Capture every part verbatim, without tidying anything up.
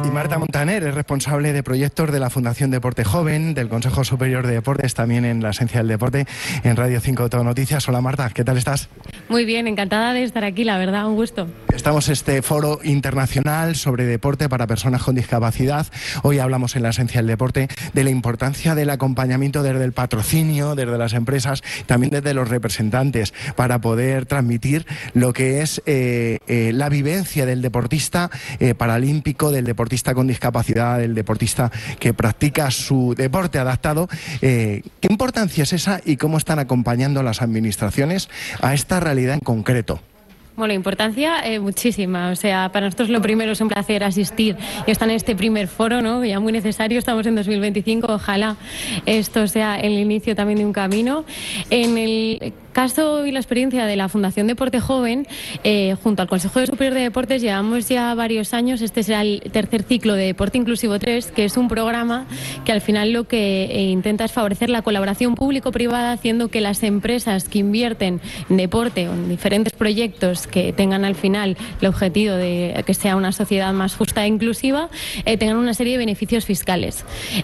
Marta Montaner es responsable de proyectos de la Fundación Deporte Joven, del Consejo Superior de Deportes, también en la Esencia del Deporte, en Radio cinco Todo Noticias. Hola Marta, ¿qué tal estás? Muy bien, encantada de estar aquí, la verdad, un gusto. Estamos en este foro internacional sobre deporte para personas con discapacidad. Hoy hablamos en la Esencia del Deporte de la importancia del acompañamiento desde el patrocinio, desde las empresas, también desde los representantes, para poder transmitir lo que es eh, eh, la vivencia del deportista eh, paralímpico, del deportista con discapacidad, del deportista que practica su deporte adaptado. Eh, ¿Qué importancia es esa y cómo están acompañando las administraciones a esta realidad en concreto? Bueno, importancia eh, muchísima. O sea, para nosotros lo primero es un placer asistir y estar en este primer foro, ¿no? Ya muy necesario. Estamos en dos mil veinticinco. Ojalá esto sea el inicio también de un camino. En el caso y la experiencia de la Fundación Deporte Joven, eh, junto al Consejo Superior de Deportes, llevamos ya varios años. Este será el tercer ciclo de Deporte Inclusivo tres, que es un programa que al final lo que eh, intenta es favorecer la colaboración público-privada, haciendo que las empresas que invierten en deporte o en diferentes proyectos que tengan al final el objetivo de que sea una sociedad más justa e inclusiva, eh, tengan una serie de beneficios fiscales.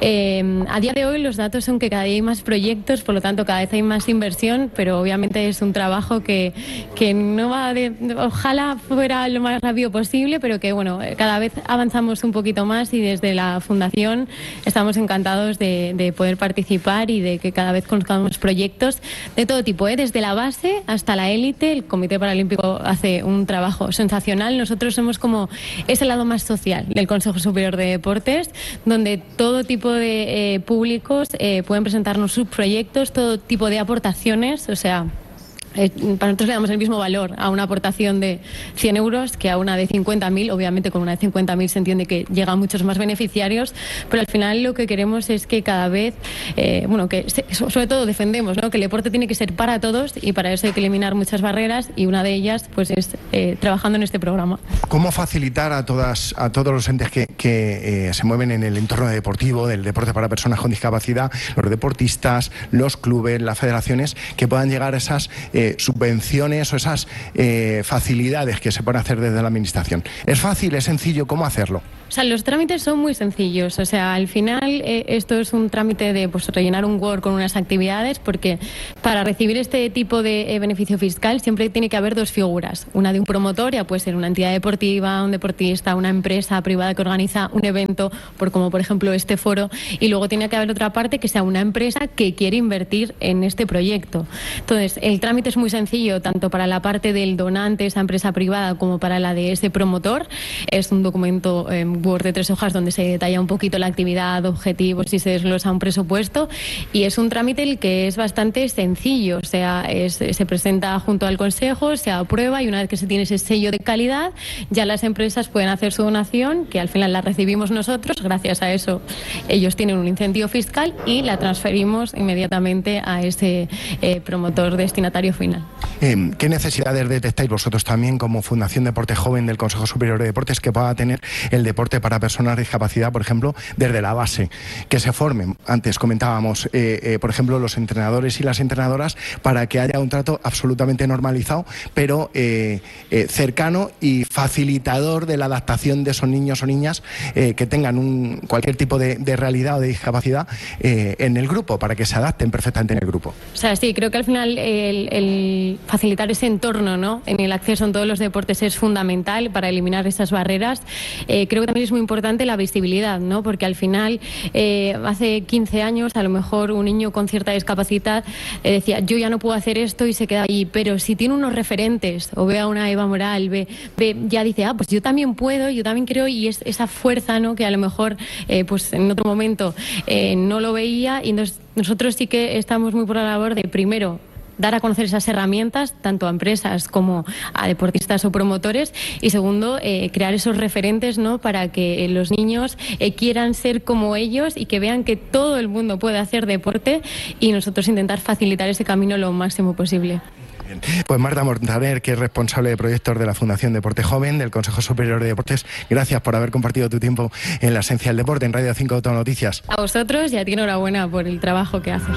Eh, a día de hoy los datos son que cada día hay más proyectos, por lo tanto cada vez hay más inversión, pero obviamente es un trabajo que, que no va de, ojalá fuera lo más rápido posible, pero que bueno, cada vez avanzamos un poquito más y desde la Fundación estamos encantados de, de poder participar y de que cada vez conozcamos proyectos de todo tipo, ¿eh? Desde la base hasta la élite. El Comité Paralímpico hace un trabajo sensacional. Nosotros somos como ese lado más social del Consejo Superior de Deportes, donde todo tipo de eh, públicos eh, pueden presentarnos sus proyectos, todo tipo de aportaciones, o sea... Eh, para nosotros le damos el mismo valor a una aportación de cien euros que a una de cincuenta mil. Obviamente con una de cincuenta mil se entiende que llega a muchos más beneficiarios, pero al final lo que queremos es que cada vez, eh, bueno, que se, sobre todo defendemos, ¿no?, que el deporte tiene que ser para todos y para eso hay que eliminar muchas barreras y una de ellas pues es eh, trabajando en este programa. ¿Cómo facilitar a todas a todos los entes que, que eh, se mueven en el entorno deportivo, del deporte para personas con discapacidad, los deportistas, los clubes, las federaciones, que puedan llegar a esas eh, subvenciones o esas eh, facilidades que se pueden hacer desde la administración? ¿Es fácil, es sencillo? ¿Cómo hacerlo? O sea, los trámites son muy sencillos. O sea, al final eh, esto es un trámite de pues, rellenar un Word con unas actividades, porque para recibir este tipo de eh, beneficio fiscal siempre tiene que haber dos figuras. Una de un promotor, ya puede ser una entidad deportiva, un deportista, una empresa privada que organiza un evento, por como por ejemplo este foro, y luego tiene que haber otra parte que sea una empresa que quiere invertir en este proyecto. Entonces, el trámite es muy sencillo, tanto para la parte del donante, esa empresa privada, como para la de ese promotor. Es un documento eh, Word de tres hojas donde se detalla un poquito la actividad, objetivos y se desglosa un presupuesto, y es un trámite el que es bastante sencillo. O sea, es, se presenta junto al Consejo, se aprueba y una vez que se tiene ese sello de calidad, ya las empresas pueden hacer su donación, que al final la recibimos nosotros. Gracias a eso ellos tienen un incentivo fiscal y la transferimos inmediatamente a ese eh, promotor destinatario final. Eh, ¿Qué necesidades detectáis vosotros también como Fundación Deporte Joven del Consejo Superior de Deportes que pueda tener el deporte para personas de discapacidad, por ejemplo, desde la base? Que se formen, antes comentábamos, eh, eh, por ejemplo, los entrenadores y las entrenadoras, para que haya un trato absolutamente normalizado, pero eh, eh, cercano y facilitador de la adaptación de esos niños o niñas eh, que tengan un, cualquier tipo de, de realidad o de discapacidad eh, en el grupo, para que se adapten perfectamente en el grupo. O sea, sí, creo que al final el, el facilitar ese entorno, ¿no?, en el acceso en todos los deportes es fundamental para eliminar esas barreras. Eh, creo que también es muy importante la visibilidad, ¿no?, porque al final eh, hace quince años a lo mejor un niño con cierta discapacidad eh, decía yo ya no puedo hacer esto y se queda ahí, pero si tiene unos referentes o ve a una Eva Moral, ve, ve ya dice ah pues yo también puedo, yo también creo, y es esa fuerza, ¿no?, que a lo mejor eh, pues en otro momento eh, no lo veía, y nos, nosotros sí que estamos muy por la labor de primero dar a conocer esas herramientas tanto a empresas como a deportistas o promotores, y segundo, eh, crear esos referentes, ¿no?, para que los niños eh, quieran ser como ellos y que vean que todo el mundo puede hacer deporte, y nosotros intentar facilitar ese camino lo máximo posible. Bien. Pues Marta Montaner, que es responsable de proyectos de la Fundación Deporte Joven del Consejo Superior de Deportes, gracias por haber compartido tu tiempo en la Esencia del Deporte en Radio cinco Todo Noticias. A vosotros, y a ti enhorabuena por el trabajo que haces.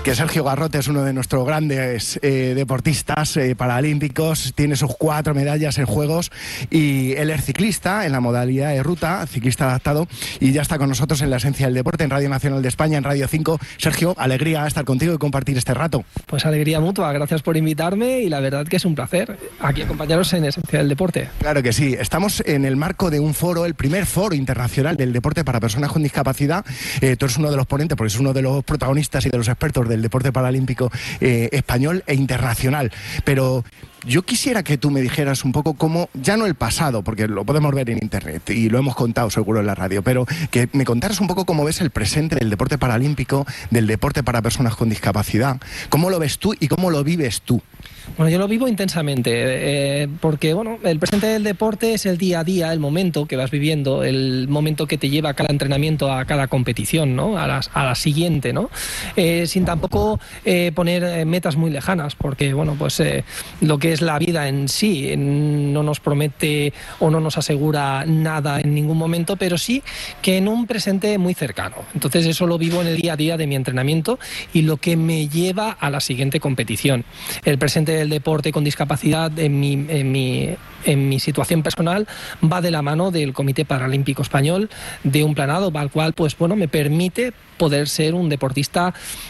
Que Sergio Garrote es uno de nuestros grandes eh, deportistas eh, paralímpicos, tiene sus cuatro medallas en Juegos y él es ciclista en la modalidad de ruta, ciclista adaptado, y ya está con nosotros en La Esencia del Deporte, en Radio Nacional de España, en Radio cinco. Sergio, alegría estar contigo y compartir este rato. Pues alegría mutua, gracias por invitarme y la verdad que es un placer aquí acompañaros en Esencia del Deporte. Claro que sí, estamos en el marco de un foro, el primer foro internacional del deporte para personas con discapacidad. Eh, tú eres uno de los ponentes porque es uno de los protagonistas y de los expertos del deporte paralímpico eh, español e internacional. Pero yo quisiera que tú me dijeras un poco cómo, ya no el pasado, porque lo podemos ver en internet y lo hemos contado seguro en la radio, pero que me contaras un poco cómo ves el presente del deporte paralímpico, del deporte para personas con discapacidad. ¿Cómo lo ves tú y cómo lo vives tú? Bueno, yo lo vivo intensamente, eh, porque bueno, el presente del deporte es el día a día, el momento que vas viviendo, el momento que te lleva a cada entrenamiento, a cada competición, ¿no? A la, a la siguiente, ¿no? Eh, sin tampoco eh, poner metas muy lejanas, porque bueno, pues eh, lo que es la vida en sí no nos promete o no nos asegura nada en ningún momento, pero sí que en un presente muy cercano. Entonces eso lo vivo en el día a día de mi entrenamiento y lo que me lleva a la siguiente competición. El presente del deporte con discapacidad en mi, en mi, en mi situación personal va de la mano del Comité Paralímpico Español, de un planado al cual pues bueno me permite poder ser un deportista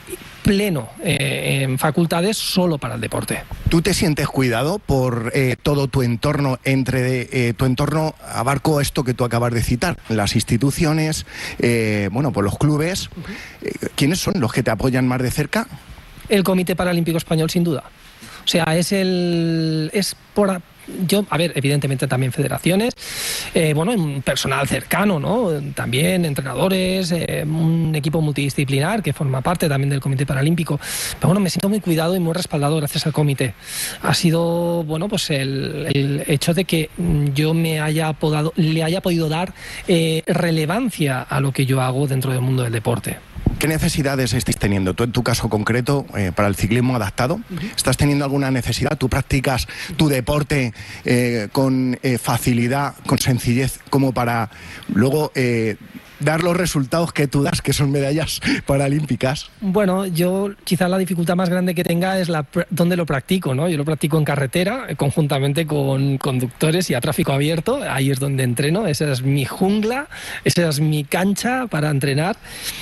pleno eh, en facultades solo para el deporte. ¿Tú te sientes cuidado por eh, todo tu entorno? Entre eh, tu entorno abarco esto que tú acabas de citar, las instituciones, eh, bueno, pues los clubes. Eh, ¿Quiénes son los que te apoyan más de cerca? El Comité Paralímpico Español, sin duda. O sea, es el es por yo, a ver, evidentemente también federaciones, eh, bueno, un personal cercano, ¿no? También entrenadores, eh, un equipo multidisciplinar que forma parte también del Comité Paralímpico. Pero bueno, me siento muy cuidado y muy respaldado gracias al comité. Ha sido, bueno, pues el, el hecho de que yo me haya podado, le haya podido dar eh, relevancia a lo que yo hago dentro del mundo del deporte. ¿Qué necesidades estáis teniendo? Tú, en tu caso concreto, eh, para el ciclismo adaptado, uh-huh. ¿estás teniendo alguna necesidad? ¿Tú practicas tu deporte eh, con eh, facilidad, con sencillez, como para luego eh, dar los resultados que tú das, que son medallas paralímpicas? Bueno, yo quizás la dificultad más grande que tenga es la dónde lo practico, ¿no? Yo lo practico en carretera, conjuntamente con conductores y a tráfico abierto. Ahí es donde entreno, esa es mi jungla, esa es mi cancha para entrenar.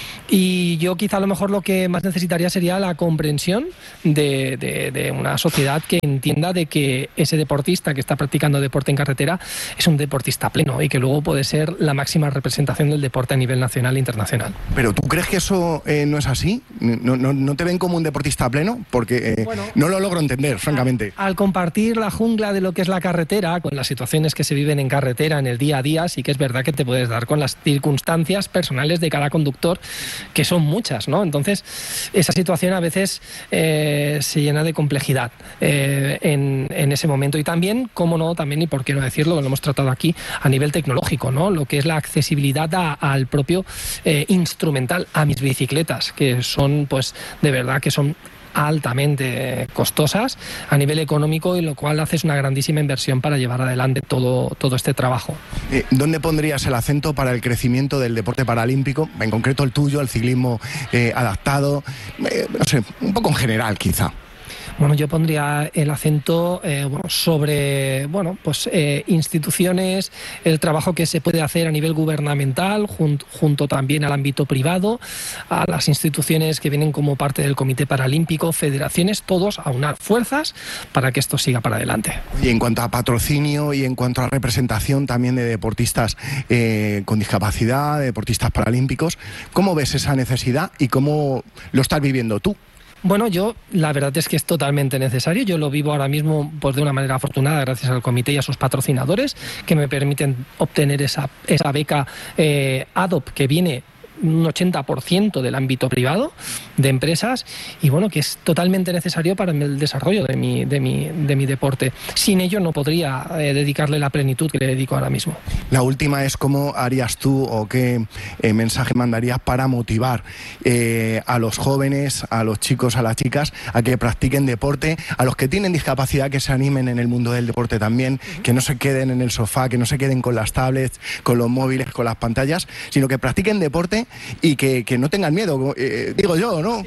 Y yo quizá a lo mejor lo que más necesitaría sería la comprensión de, de, de una sociedad que entienda de que ese deportista que está practicando deporte en carretera es un deportista pleno y que luego puede ser la máxima representación del deporte a nivel nacional e internacional. ¿Pero tú crees que eso eh, no es así? ¿No, no, ¿No te ven como un deportista pleno? Porque eh, bueno, no lo logro entender, francamente. Al, al compartir la jungla de lo que es la carretera, con las situaciones que se viven en carretera en el día a día, sí que es verdad que te puedes dar con las circunstancias personales de cada conductor, que son muchas, ¿no? Entonces, esa situación a veces eh, se llena de complejidad eh, en, en ese momento. Y también, cómo no, también, y por qué no decirlo, lo hemos tratado aquí, a nivel tecnológico, ¿no? Lo que es la accesibilidad a, al propio eh, instrumental, a mis bicicletas, que son, pues, de verdad que son altamente costosas a nivel económico, y lo cual haces una grandísima inversión para llevar adelante todo, todo este trabajo. Eh, ¿Dónde pondrías el acento para el crecimiento del deporte paralímpico? En concreto el tuyo, el ciclismo eh, adaptado, eh, no sé, un poco en general quizá. Bueno, yo pondría el acento eh, bueno, sobre bueno, pues, eh, instituciones, el trabajo que se puede hacer a nivel gubernamental, junto, junto también al ámbito privado, a las instituciones que vienen como parte del Comité Paralímpico, federaciones, todos a unar fuerzas para que esto siga para adelante. Y en cuanto a patrocinio y en cuanto a representación también de deportistas eh, con discapacidad, de deportistas paralímpicos, ¿cómo ves esa necesidad y cómo lo estás viviendo tú? Bueno, yo la verdad es que es totalmente necesario. Yo lo vivo ahora mismo pues de una manera afortunada gracias al comité y a sus patrocinadores que me permiten obtener esa, esa beca eh, A D O P que viene un ochenta por ciento del ámbito privado de empresas y bueno, que es totalmente necesario para el desarrollo de mi, de mi, de mi deporte. Sin ello no podría eh, dedicarle la plenitud que le dedico ahora mismo. La última es cómo harías tú o qué eh, mensaje mandarías para motivar eh, a los jóvenes, a los chicos, a las chicas a que practiquen deporte, a los que tienen discapacidad que se animen en el mundo del deporte también, que no se queden en el sofá, que no se queden con las tablets, con los móviles, con las pantallas, sino que practiquen deporte y que, que no tengan miedo, eh, digo yo, ¿no? Sí.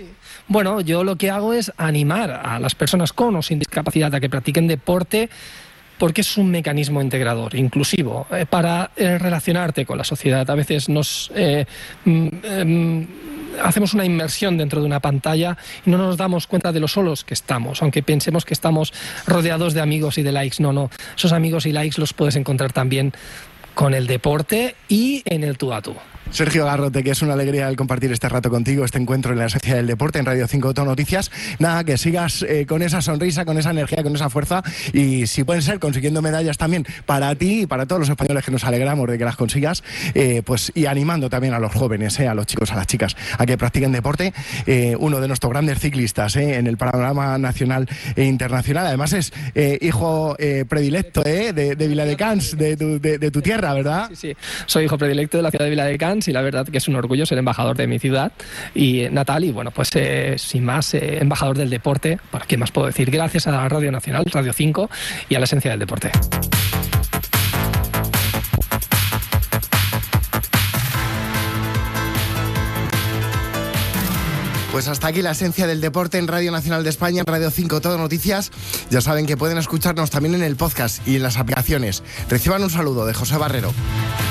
Bueno, yo lo que hago es animar a las personas con o sin discapacidad a que practiquen deporte, porque es un mecanismo integrador, inclusivo, eh, para eh, relacionarte con la sociedad. A veces nos eh, mm, eh, hacemos una inmersión dentro de una pantalla y no nos damos cuenta de lo solos que estamos, aunque pensemos que estamos rodeados de amigos y de likes. No, no, esos amigos y likes los puedes encontrar también con el deporte y en el tú a tú. Sergio Garrote, que es una alegría el compartir este rato contigo, este encuentro en la esencia del deporte en Radio cinco Todo Noticias. Nada, que sigas eh, con esa sonrisa, con esa energía, con esa fuerza y, si pueden ser, consiguiendo medallas también para ti y para todos los españoles, que nos alegramos de que las consigas, eh, pues y animando también a los jóvenes, eh, a los chicos, a las chicas, a que practiquen deporte. Eh, uno de nuestros grandes ciclistas eh, en el panorama nacional e internacional. Además es eh, hijo eh, predilecto eh, de, de Viladecans, de tu, de, de tu tierra, ¿verdad? Sí, sí, soy hijo predilecto de la ciudad de Viladecans y la verdad que es un orgullo ser embajador de mi ciudad y natal y bueno, pues eh, sin más, eh, embajador del deporte. ¿Para qué más puedo decir? Gracias a la Radio Nacional, Radio cinco y a la esencia del deporte. Pues hasta aquí la esencia del deporte en Radio Nacional de España, en Radio cinco Todo Noticias. Ya saben que pueden escucharnos también en el podcast y en las aplicaciones. Reciban un saludo de José Barrero.